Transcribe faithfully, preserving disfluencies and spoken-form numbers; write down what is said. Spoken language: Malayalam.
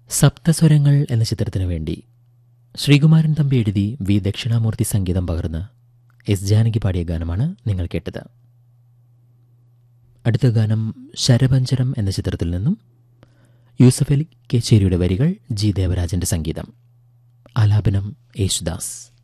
സപ്തസ്വരങ്ങൾ എന്ന ചിത്രത്തിനു വേണ്ടി ശ്രീകുമാരൻ തമ്പി എഴുതി വി ദക്ഷിണാമൂർത്തി സംഗീതം പകർന്ന് എസ് ജാനകി പാടിയ ഗാനമാണ് നിങ്ങൾ കേട്ടത്. അടുത്ത ഗാനം ശരപഞ്ചരം എന്ന ചിത്രത്തിൽ നിന്നും യൂസഫ് അലി കേച്ചേരിയുടെ വരികൾ ജി ദേവരാജന്റെ സംഗീതം, ആലാപനം യേശുദാസ്.